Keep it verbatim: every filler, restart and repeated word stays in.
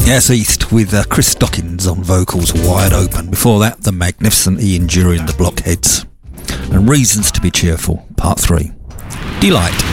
Yes, East with uh, Chris Dockins on vocals, Wide Open. Before that, the magnificent Ian Dury and the Blockheads. And Reasons to be Cheerful, Part three. Delight.